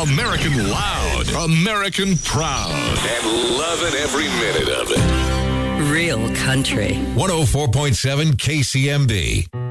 American loud, American proud, and loving every minute of it. Real country. 104.7 KCMB.